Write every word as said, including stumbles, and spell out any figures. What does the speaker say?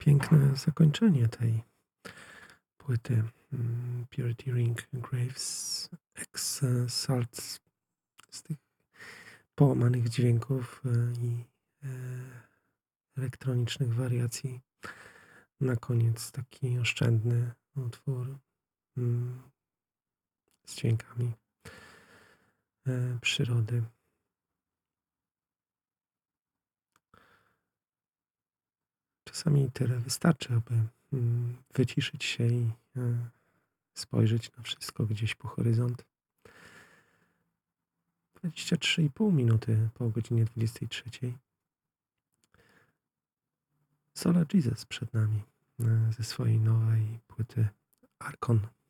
Piękne zakończenie tej płyty, mm, Purity Ring Graves Exsults z tych połamanych dźwięków, e, i, e, elektronicznych wariacji. Na koniec taki oszczędny utwór, mm, z dźwiękami, e, przyrody. Czasami tyle wystarczy, aby, mm, wyciszyć się i, e, spojrzeć na wszystko gdzieś po horyzont. dwadzieścia trzy i pół minuty po godzinie dwudziestej trzeciej. Solar Jesus przed nami, e, ze swojej nowej płyty Archon.